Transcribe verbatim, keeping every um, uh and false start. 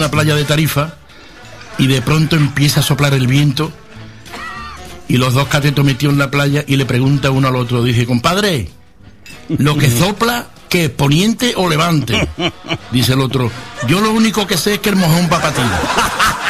la playa de Tarifa y de pronto empieza a soplar el viento y los dos catetos metidos en la playa y le pregunta uno al otro, dice, compadre, ¿lo que sopla qué es, poniente o levante? Dice el otro, yo lo único que sé es que el mojón va para ti.